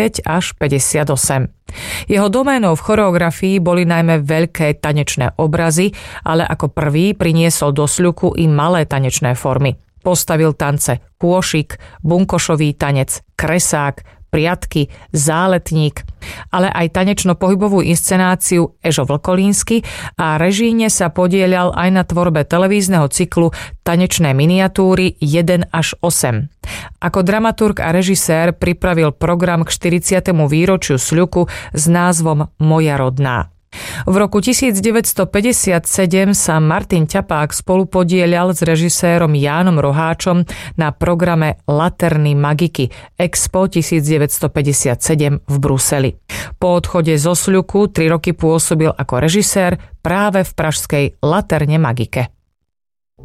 až 58. Jeho doménou v choreografii boli najmä veľké tanečné obrazy, ale ako prvý priniesol do Sľuku i malé tanečné formy. Postavil tance kôšik, bunkošový tanec, kresák, priatky, záletník, ale aj tanečno-pohybovú inscenáciu Ežo Vlkolínsky a režíne sa podieľal aj na tvorbe televízneho cyklu Tanečné miniatúry 1 až 8. Ako dramaturg a režisér pripravil program k 40. výročiu Sľuku s názvom Moja rodná. V roku 1957 sa Martin Ťapák spolupodieľal s režisérom Jánom Roháčom na programe Laterny magiky Expo 1957 v Bruseli. Po odchode zo Sľuku 3 roky pôsobil ako režisér práve v pražskej Laterne magike.